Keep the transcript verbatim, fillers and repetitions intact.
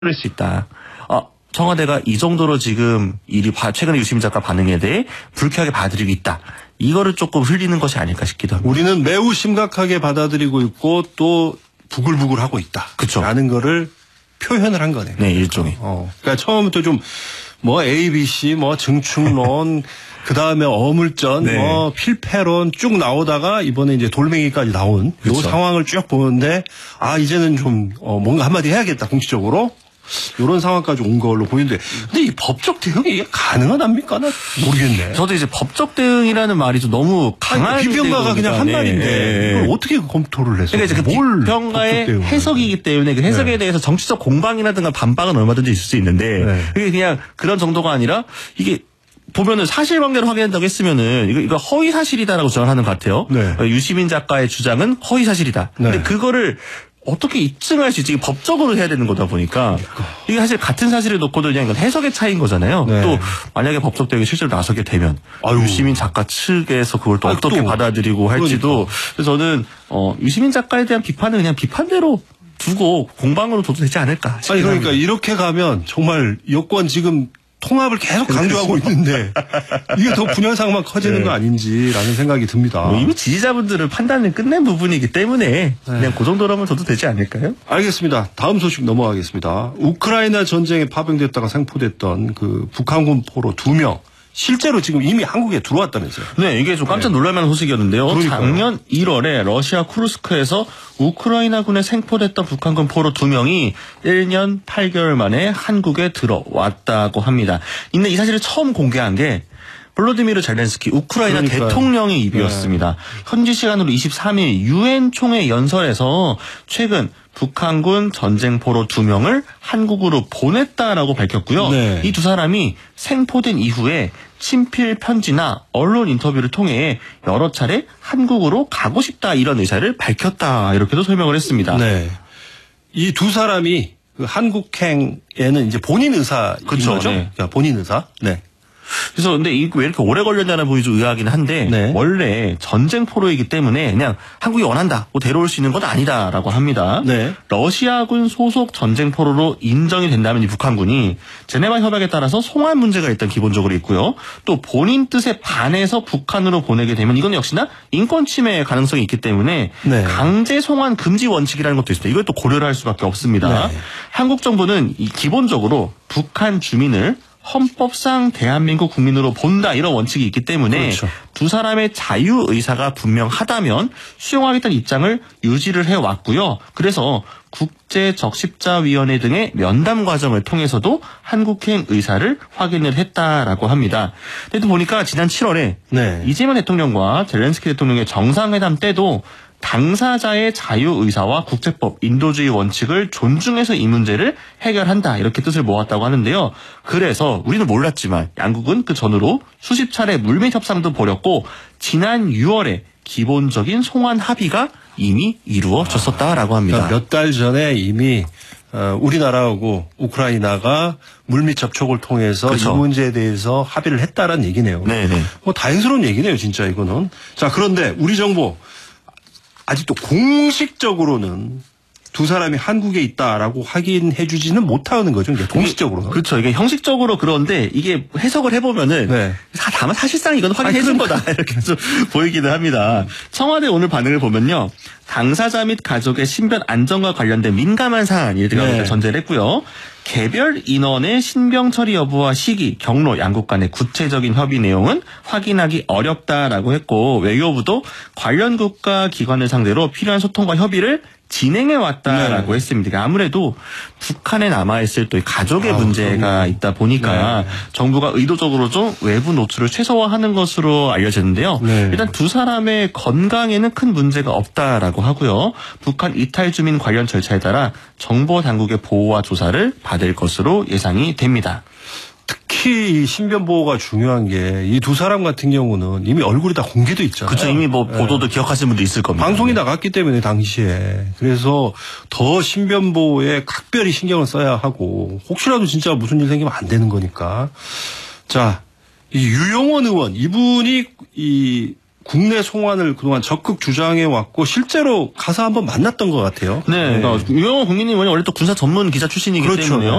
할 수 있다. 어, 청와대가 이 정도로 지금 일이 최근에 유시민 작가 반응에 대해 불쾌하게 받아들이고 있다. 이거를 조금 흘리는 것이 아닐까 싶기도 합니다. 우리는 매우 심각하게 받아들이고 있고 또 부글부글하고 있다. 그렇죠. 라는 거를 표현을 한 거네요. 네, 일종의. 어. 그러니까 처음부터 좀 뭐 A, B, C, 뭐 증축론, 그 다음에 어물전, 네. 뭐 필패론 쭉 나오다가 이번에 이제 돌멩이까지 나온 그렇죠. 이 상황을 쭉 보는데 아 이제는 좀 어, 뭔가 한마디 해야겠다 공식적으로. 이런 상황까지 온 걸로 보이는데, 근데 이 법적 대응이 이게 가능하답니까? 나 모르겠네. 저도 이제 법적 대응이라는 말이 좀 너무 강한 아니, 비평가가 그냥 한 네. 말인데 네. 이걸 어떻게 검토를 해서? 그러니까 이제 그 뭘 비평가의 법적 대응을 해석이기 때문에 그 해석에 네. 대해서 정치적 공방이라든가 반박은 얼마든지 있을 수 있는데 네. 그게 그냥 그런 정도가 아니라 이게 보면은 사실관계로 확인한다고 했으면은 이거 이거 허위 사실이다라고 주장을 하는 것 같아요. 네. 유시민 작가의 주장은 허위 사실이다. 네. 근데 그거를 어떻게 입증할 수 있지? 이게 법적으로 해야 되는 거다 보니까 이게 사실 같은 사실을 놓고도 그냥 이건 해석의 차이인 거잖아요. 네. 또 만약에 법적 대응이 실제로 나서게 되면 아유. 유시민 작가 측에서 그걸 또 아유, 어떻게 또. 받아들이고 할지도 그러니까. 그래서 저는 어, 유시민 작가에 대한 비판은 그냥 비판대로 두고 공방으로 둬도 되지 않을까 싶긴 아니 그러니까 합니다. 이렇게 가면 정말 여권 지금 통합을 계속 강조하고 있는데 이게 더 분열상만 커지는 네. 거 아닌지라는 생각이 듭니다. 뭐 이미 지지자분들은 판단을 끝낸 부분이기 때문에 그냥 그 정도라면 둬도 되지 않을까요? 알겠습니다. 다음 소식 넘어가겠습니다. 우크라이나 전쟁에 파병됐다가 생포됐던 그 북한군 포로 두 명 실제로 지금 이미 한국에 들어왔다면서요. 네, 이게 좀 깜짝 놀랄만한 소식이었는데요. 그러니까요. 작년 일월에 러시아 쿠르스크에서 우크라이나군에 생포됐던 북한군 포로 두 명이 일 년 팔 개월 만에 한국에 들어왔다고 합니다. 근데 이 사실을 처음 공개한 게 볼로디미르 젤렌스키 우크라이나 그러니까요. 대통령의 입이었습니다. 네. 현지 시간으로 이십삼 일 유엔 총회 연설에서 최근 북한군 전쟁포로 두 명을 한국으로 보냈다라고 밝혔고요. 네. 이 두 사람이 생포된 이후에 친필 편지나 언론 인터뷰를 통해 여러 차례 한국으로 가고 싶다 이런 의사를 밝혔다 이렇게도 설명을 했습니다. 네. 이 두 사람이 그 한국행에는 이제 본인 의사인 그쵸, 거죠? 네. 그러니까 본인 의사. 네. 그래서 근데 이게 왜 이렇게 오래 걸렸냐는 부분이 좀 의아하긴 한데 네. 원래 전쟁 포로이기 때문에 그냥 한국이 원한다, 뭐 데려올 수 있는 건 아니다라고 합니다. 네. 러시아군 소속 전쟁 포로로 인정이 된다면 이 북한군이 제네바 협약에 따라서 송환 문제가 일단 기본적으로 있고요. 또 본인 뜻에 반해서 북한으로 보내게 되면 이건 역시나 인권 침해 가능성이 있기 때문에 네. 강제 송환 금지 원칙이라는 것도 있습니다. 이걸 또 고려를 할 수밖에 없습니다. 네. 한국 정부는 이 기본적으로 북한 주민을 헌법상 대한민국 국민으로 본다 이런 원칙이 있기 때문에 그렇죠. 두 사람의 자유 의사가 분명하다면 수용하겠다는 입장을 유지를 해왔고요. 그래서 국제적십자위원회 등의 면담 과정을 통해서도 한국행 의사를 확인을 했다라고 합니다. 근데 또 보니까 지난 칠월에 네. 이재명 대통령과 젤렌스키 대통령의 정상회담 때도 당사자의 자유의사와 국제법, 인도주의 원칙을 존중해서 이 문제를 해결한다 이렇게 뜻을 모았다고 하는데요. 그래서 우리는 몰랐지만 양국은 그 전후로 수십 차례 물밑 협상도 벌였고 지난 유월에 기본적인 송환 합의가 이미 이루어졌었다라고 합니다. 그러니까 몇 달 전에 이미 어, 우리나라하고 우크라이나가 물밑 접촉을 통해서 그렇죠. 이 문제에 대해서 합의를 했다라는 얘기네요. 네네. 뭐 다행스러운 얘기네요, 진짜 이거는. 자, 그런데 우리 정부 아직도 공식적으로는 두 사람이 한국에 있다라고 확인해 주지는 못하는 거죠. 이제 공식적으로는. 그렇죠. 이게 형식적으로 그런데 이게 해석을 해보면은 네. 다만 사실상 이건 확인해 준 거다 이렇게 좀 보이기는 합니다. 청와대 오늘 반응을 보면요. 당사자 및 가족의 신변 안전과 관련된 민감한 사안이 네. 전제를 했고요. 개별 인원의 신병 처리 여부와 시기, 경로, 양국 간의 구체적인 협의 내용은 확인하기 어렵다라고 했고 외교부도 관련 국가 기관을 상대로 필요한 소통과 협의를 진행해 왔다라고 네. 했습니다. 그러니까 아무래도 북한에 남아있을 또 가족의 아, 문제가 그럼요. 있다 보니까 네. 정부가 의도적으로 좀 외부 노출을 최소화하는 것으로 알려졌는데요. 네. 일단 두 사람의 건강에는 큰 문제가 없다라고 하고요. 북한 이탈 주민 관련 절차에 따라 정보 당국의 보호와 조사를 받을 것으로 예상이 됩니다. 특히 이 신변 보호가 중요한 게 이 두 사람 같은 경우는 이미 얼굴이 다 공개돼 있잖아요. 그렇죠. 이미 뭐 보도도 네. 기억하시는 분도 있을 겁니다. 방송이 나갔기 때문에 당시에 그래서 더 신변 보호에 각별히 신경을 써야 하고 혹시라도 진짜 무슨 일 생기면 안 되는 거니까. 자, 이 유영원 의원 이분이 이 국내 송환을 그동안 적극 주장해 왔고 실제로 가서 한번 만났던 것 같아요. 네, 그러니까 유영호 국민의원이 원래 또 군사 전문 기자 출신이기 그렇죠. 때문에요.